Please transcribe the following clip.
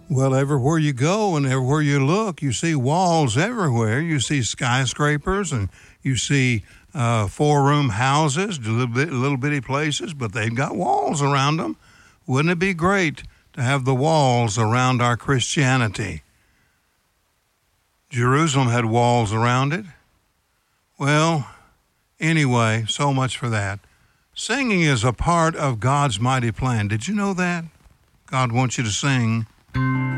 Well, everywhere you go and everywhere you look, you see walls everywhere. You see skyscrapers and you see four-room houses, little bitty places, but they've got walls around them. Wouldn't it be great to have the walls around our Christianity? Jerusalem had walls around it. Well, anyway, so much for that. Singing is a part of God's mighty plan. Did you know that? God wants you to sing.